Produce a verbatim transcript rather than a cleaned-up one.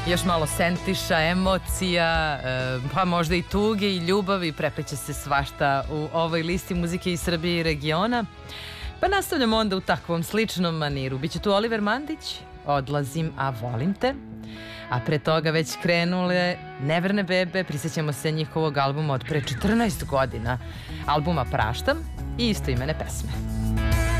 Još malo sentiša, emocija, pa možda i tuge i ljubavi, prepliče se svašta u ovoj listi muzike iz Srbije i regiona. Pa nastavljamo onda u takvom sličnom maniru. Biće tu Oliver Mandić, Odlazim, a volim te. A pre toga već krenule Neverne bebe, prisjećamo se njihovog albuma od pre četrnaest godina, albuma Praštam i istoimene pesme.